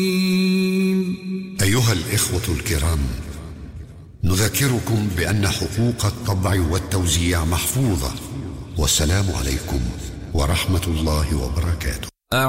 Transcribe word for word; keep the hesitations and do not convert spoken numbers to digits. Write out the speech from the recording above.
أيها الإخوة الكرام، نذكركم بأن حقوق الطبع والتوزيع محفوظة. والسلام عليكم ورحمة الله وبركاته.